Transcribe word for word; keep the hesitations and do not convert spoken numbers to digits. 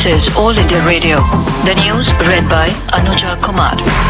This is All India Radio. The news read by Anuja Kumar.